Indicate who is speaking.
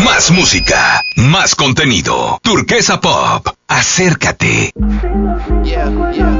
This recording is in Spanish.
Speaker 1: Más música, más contenido. Turquesa Pop. Acércate.
Speaker 2: Yeah, yeah.